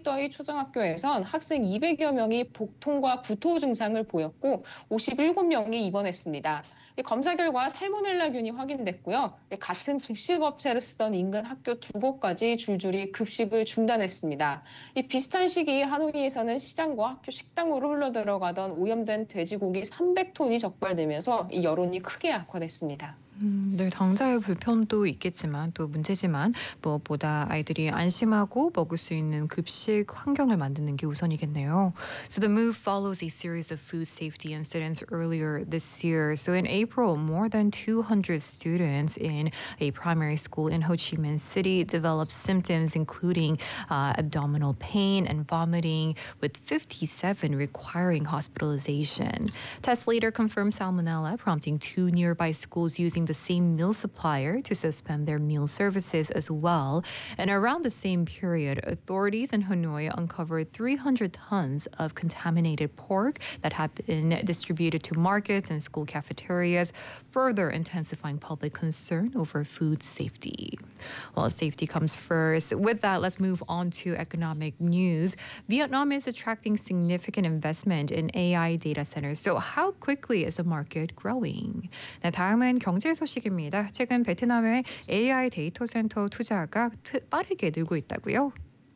서울더이 초등학교에선 학생 200여 명이 복통과 구토 증상을 보였고 57명이 입원했습니다. 검사 결과 살모넬라균이 확인됐고요. 같은 급식업체를 쓰던 인근 학교 2곳까지 줄줄이 급식을 중단했습니다. 이 비슷한 시기 하노이에서는 시장과 학교 식당으로 흘러들어가던 오염된 돼지고기 300톤이 적발되면서 이 여론이 크게 악화됐습니다. 네, 당장의 불편도 있겠지만 또 문제지만 무엇보다 아이들이 안심하고 먹을 수 있는 급식 환경을 만드는 게 우선이겠네요. So the move follows a series of food safety incidents earlier this year. So in April, more than 200 students in a primary school in Ho Chi Minh City developed symptoms including abdominal pain and vomiting, with 57 requiring hospitalization. Tests later confirmed salmonella, prompting 2 nearby schools using the same meal supplier to suspend their meal services as well. And around the same period, authorities in Hanoi uncovered 300 tons of contaminated pork that had been distributed to markets and school cafeterias, further intensifying public concern over food safety. Well, safety comes first. With that, let's move on to economic news. Vietnam is attracting significant investment in AI data centers. So how quickly is the market growing? 네, 다음은 경제 소식입니다. 최근 베트남의 AI 데이터 센터 투자가 빠르게 늘고 있다고요?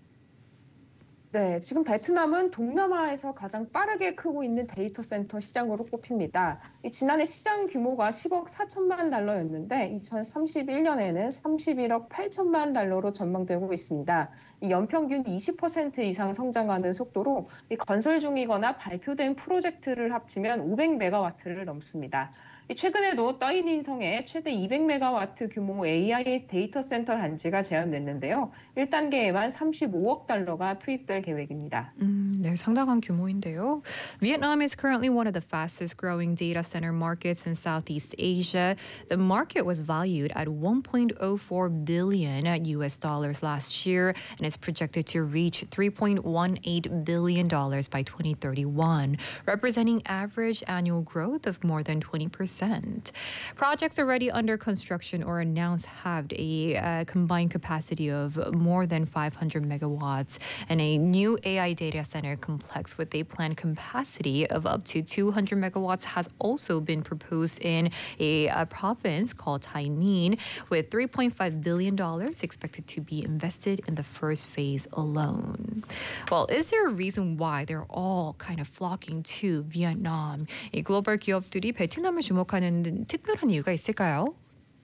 네, 지금 베트남은 동남아에서 가장 빠르게 크고 있는 데이터 센터 시장으로 꼽힙니다. 지난해 시장 규모가 10억 4천만 달러였는데 2031년에는 31억 8천만 달러로 전망되고 있습니다. 연평균 20% 이상 성장하는 속도로 건설 중이거나 발표된 프로젝트를 합치면 500메가와트를 넘습니다. 최근에도 떠이닌성에 최대 200메가와트 규모 AI 데이터 센터 단지가 제안됐는데요. 1단계에만 35억 달러가 투입될 계획입니다. 네, 상당한 규모인데요. Vietnam is currently one of the fastest growing data center markets in Southeast Asia. The market was valued at 1.04 billion US dollars last year and is projected to reach $3.18 billion by 2031, representing average annual growth of more than 20%. Projects already under construction or announced have a combined capacity of more than 500 megawatts, and a new AI data center complex with a planned capacity of up to 200 megawatts has also been proposed in a province called Tay Ninh, with $3.5 billion expected to be invested in the first phase alone. Well, is there a reason why they're all kind of flocking to Vietnam? 이 글로벌 기업들이 베트남을 주목하는 특별한 이유가 있을까요?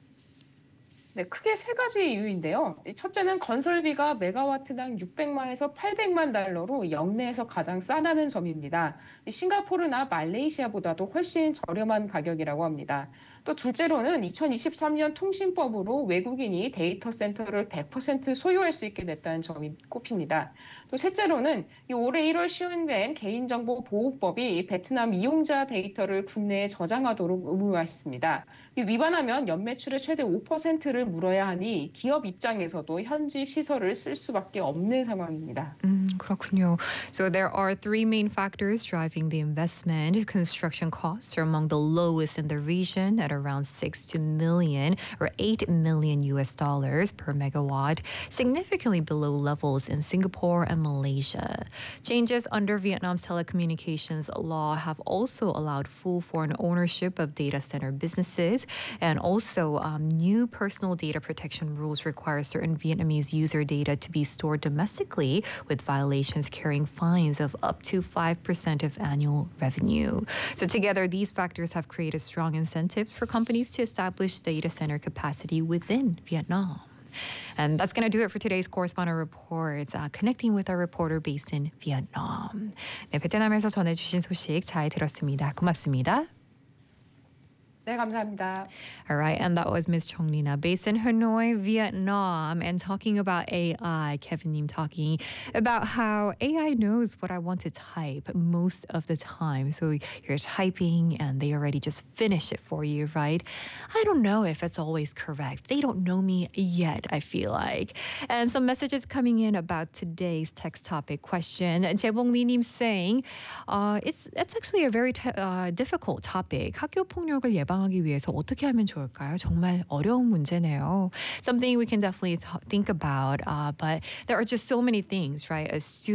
네, 크게 세 가지 이유인데요. 첫째는 건설비가 메가와트당 600만에서 800만 달러로 역내에서 가장 싸다는 점입니다. 싱가포르나 말레이시아보다도 훨씬 저렴한 가격이라고 합니다. 또 둘째로는 2023년 통신법으로 외국인이 데이터 센터를 100% 소유할 수 있게 됐다는 점이 꼽힙니다. 또 셋째로는 올해 1월 시행된 개인정보보호법이 베트남 이용자 데이터를 국내에 저장하도록 의무화했습니다. 위반하면 연매출의 최대 5%를 물어야 하니 기업 입장에서도 현지 시설을 쓸 수밖에 없는 상황입니다. 그렇군요. So there are three main factors driving the investment. Construction costs are among the lowest in the region at around 6 million or 8 million US dollars per megawatt, significantly below levels in Singapore and Malaysia. Changes under Vietnam's telecommunications law have also allowed full foreign ownership of data center businesses, and also new personal data protection rules require certain Vietnamese user data to be stored domestically, with violations carrying fines of up to 5% of annual revenue. So together, these factors have created strong incentives for companies to establish data center capacity within Vietnam. And that's going to do it for today's correspondent reports, connecting with our reporter based in Vietnam. 네, 베트남에서 전해주신 소식 잘 들었습니다. 고맙습니다. 네, 감사합니다. All right, and that was Ms. Chong Nina, based in Hanoi, Vietnam, and talking about AI. Kevin Nim talking about how AI knows what I want to type most of the time. So you're typing and they already just finish it for you, right? I don't know if it's always correct. They don't know me yet, I feel like. And some messages coming in about today's text topic question. 재봉 Lim saying, it's actually a very difficult topic. 학교 폭력을 예방하기 위해서 어떻게 하면 좋을까요? 정말 어려운 문제네요. Something we can definitely think about, but there are just so many things, right? A student